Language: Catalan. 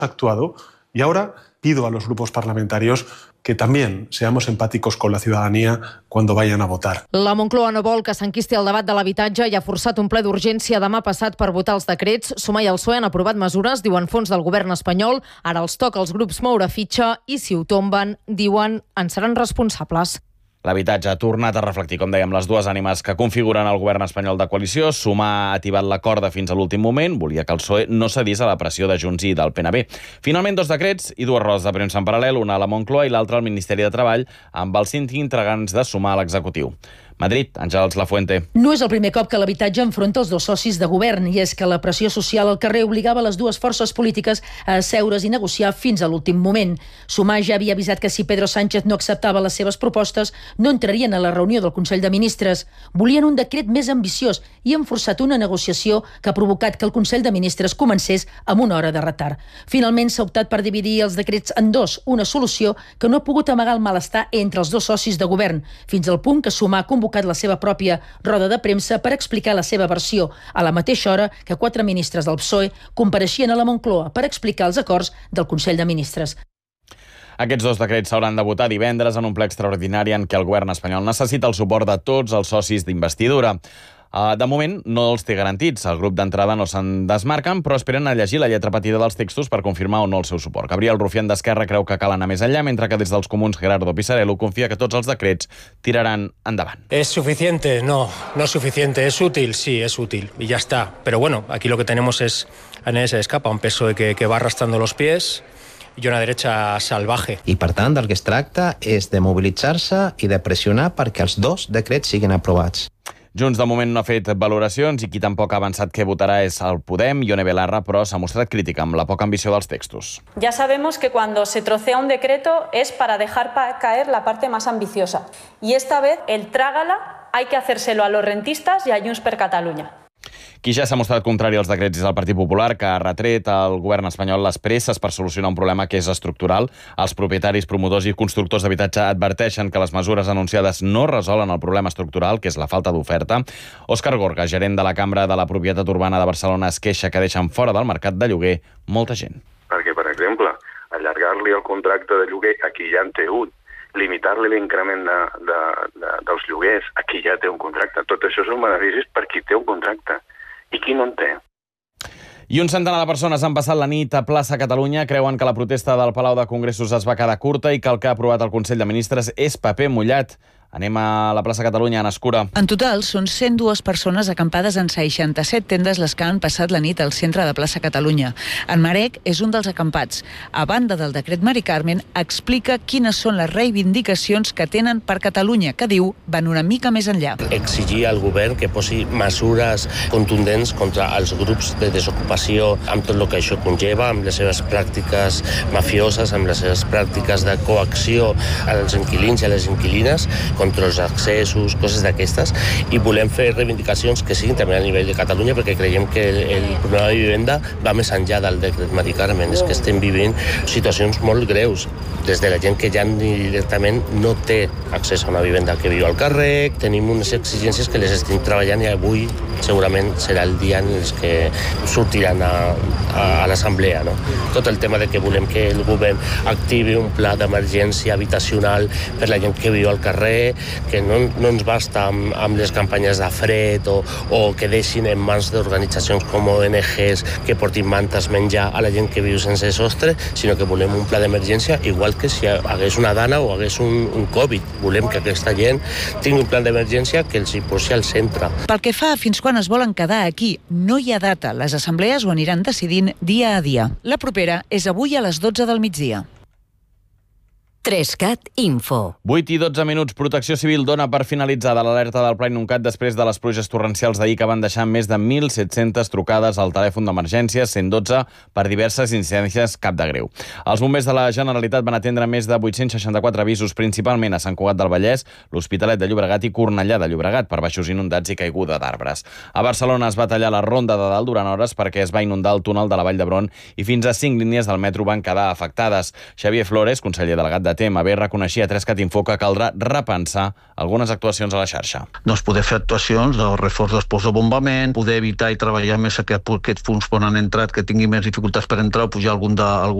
actuado y ahora pido a los grupos parlamentarios que también seamos empáticos con la ciudadanía cuando vayan a votar. La Moncloa no vol que s'enquisti el debat de l'habitatge i ha forçat un ple d'urgència demà passat per votar els decrets. Sumar i el PSOE han aprovat mesures, diuen fons del govern espanyol. Ara els toca als grups moure fitxa i si ho tomben, diuen, en seran responsables. L'habitatge ha tornat a reflectir, com dèiem, les dues ànimes que configuren el govern espanyol de coalició. Sumar ha ativat la corda fins a l'últim moment. Volia que el PSOE no cedís a la pressió de Junts i del PNB. Finalment, dos decrets i dues rodes de premsa en paral·lel, una a la Moncloa i l'altra al Ministeri de Treball, amb el síndic intrigants de sumar a l'executiu. Madrid, Àngels Lafuente. No és el primer cop que l'habitatge enfronta els dos socis de govern, i és que la pressió social al carrer obligava les dues forces polítiques a asseure's i negociar fins a l'últim moment. Sumar ja havia avisat que si Pedro Sánchez no acceptava les seves propostes, no entrarien a la reunió del Consell de Ministres. Volien un decret més ambiciós i han forçat una negociació que ha provocat que el Consell de Ministres comencés amb una hora de retard. Finalment s'ha optat per dividir els decrets en dos, una solució que no ha pogut amagar el malestar entre els dos socis de govern, fins al punt que Sumar ha convocat la seva pròpia roda de premsa per explicar la seva versió, a la mateixa hora que 4 ministres del PSOE compareixien a la Moncloa per explicar els acords del Consell de Ministres. Aquests dos decrets s'hauran de votar divendres en un ple extraordinari en què el govern espanyol necessita el suport de tots els socis d'investidura. De moment no els té garantits. El grup d'entrada no se'n desmarquen, però esperen a llegir la lletra petita dels textos per confirmar o no el seu suport. Gabriel Rufián d'Esquerra creu que cal anar més enllà, mentre que des dels comuns Gerardo Pisarello confia que tots els decrets tiraran endavant. ¿Es suficiente? No, no es suficiente. ¿Es útil? Sí, es útil. Y ya está. Pero bueno, aquí lo que tenemos es a nadie se escapa, un PSOE que va arrastrando los pies i una derecha salvaje. I per tant del que es tracta és de mobilitzar-se i de pressionar perquè els dos decrets siguin aprovats. Junts de moment no ha fet valoracions i qui tampoc ha avançat que votarà és el Podem. Ione Belarra, però, s'ha mostrat crítica amb la poca ambició dels textos. Ya sabemos que cuando se trocea un decreto es para dejar caer la parte más ambiciosa. Y esta vez el trágala hay que hacérselo a los rentistas y a Junts per Catalunya. Qui ja s'ha mostrat contrari als decrets és el Partit Popular, que ha retret al govern espanyol les presses per solucionar un problema que és estructural. Els propietaris, promotors i constructors d'habitatge adverteixen que les mesures anunciades no resolen el problema estructural, que és la falta d'oferta. Òscar Gorga, gerent de la Cambra de la Propietat Urbana de Barcelona, es queixa que deixen fora del mercat de lloguer molta gent. Perquè, per exemple, allargar-li el contracte de lloguer a qui ja en té un, limitar-li l'increment dels lloguers a qui ja té un contracte. Tot això són beneficis per qui té un contracte. I qui no en té? I un centenar de persones han passat la nit a Plaça Catalunya. Creuen que la protesta del Palau de Congressos es va quedar curta i que el que ha aprovat el Consell de Ministres és paper mullat. Anem a la plaça Catalunya, Anna Escura. En total, són 102 persones acampades en 67 tendes les que han passat la nit al centre de plaça Catalunya. En Marek és un dels acampats. A banda del decret Mari Carmen, explica quines són les reivindicacions que tenen per Catalunya, que diu van una mica més enllà. Exigir al govern que posi mesures contundents contra els grups de desocupació, amb tot el que això conlleva, amb les seves pràctiques mafioses, amb les seves pràctiques de coacció als inquilins i a les inquilines, contra els accessos, coses d'aquestes, i volem fer reivindicacions que siguin també a nivell de Catalunya, perquè creiem que el problema de vivenda va més enllà del decret Mari Carmen. És que estem vivint situacions molt greus, des de la gent que ja directament no té accés a una vivenda, que viu al carrer. Tenim unes exigències que les estem treballant i avui segurament serà el dia en els que sortiran a l'assemblea, no? Tot el tema de que volem que el govern activi un pla d'emergència habitacional per la gent que viu al carrer, que no ens basta amb les campanyes de fred o que deixin en mans d'organitzacions com ONGs que portin mantes, menjar a la gent que viu sense sostre, sinó que volem un pla d'emergència igual que si hagués una dana o hagués un Covid. Volem que aquesta gent tingui un pla d'emergència que els hi posi al centre. Pel que fa a fins quan es volen quedar aquí, no hi ha data. Les assemblees ho aniran decidint dia a dia. La propera és avui a les 12 del migdia. 3CAT Info. 8 i 12 minuts. Protecció Civil dona per finalitzada l'alerta del Pla Inuncat després de les pluges torrencials d'ahir que van deixar més de 1.700 trucades al telèfon d'emergències, 112 per diverses incidències cap de greu. Els bombers de la Generalitat van atendre més de 864 avisos, principalment a Sant Cugat del Vallès, l'Hospitalet de Llobregat i Cornellà de Llobregat per baixos inundats i caiguda d'arbres. A Barcelona es va tallar la Ronda de Dalt durant hores perquè es va inundar el túnel de la Vall d'Hebron i fins a 5 línies del metro van quedar afectades. Xavier Flores, conseller delegat de de TMB reconeixia a 3CAT Info que caldrà repensar algunes actuacions a la xarxa. Doncs poder fer actuacions de reforç dels posts de bombament, poder evitar i treballar més aquests punts on han entrat, que tinguin més dificultats per entrar o pujar algun